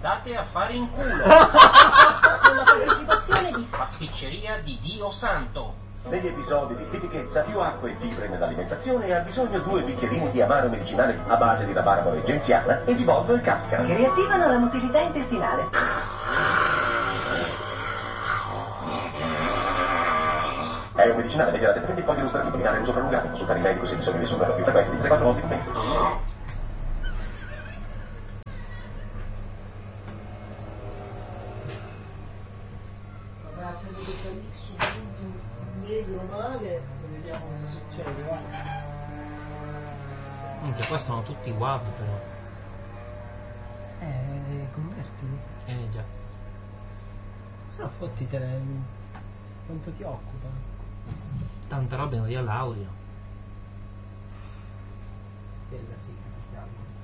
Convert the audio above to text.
andate a fare in culo. Con la partecipazione di Pasticceria di Dio Santo. Negli episodi di stitichezza, più acqua e fibre nell'alimentazione, ha bisogno 2 bicchierini di amaro medicinale a base di rabarbaro e genziana e di boldo e cascara, che riattivano la motilità intestinale. È un medicinale mediante prendi poi illustrativi, eliminare l'uso prolungato, consultare il medico se bisogna di assumerlo più frequente di 3-4 volte al mese. Negro male e vediamo cosa succede, va. Minchia, qua sono tutti WAV però. Convertili. Già. Se no fottitene. Quanto ti occupa? Tanta roba non io laurea. Bella sì.